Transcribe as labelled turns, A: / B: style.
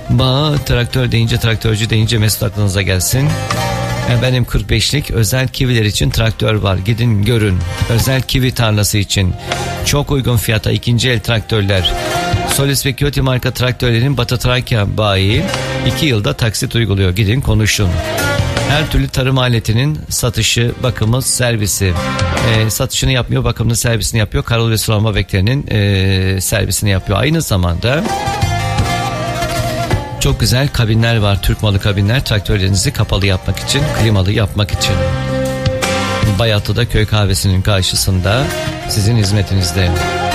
A: Traktör deyince, traktörcü deyince Mesut aklınıza gelsin. Benim 45'lik özel kiviler için traktör var. Gidin görün. Özel kivi tarlası için çok uygun fiyata ikinci el traktörler. Solis ve Kiyoti marka traktörlerin Batı Trakya bayi 2 yılda taksit uyguluyor. Gidin konuşun. Her türlü tarım aletinin satışı, bakımı, servisi. Satışını yapmıyor, bakımını, servisini yapıyor. Karol ve sulama beklerinin servisini yapıyor. Aynı zamanda çok güzel kabinler var. Türk malı kabinler, traktörlerinizi kapalı yapmak için, klimalı yapmak için. Bayatlı'da köy kahvesinin karşısında sizin hizmetinizde.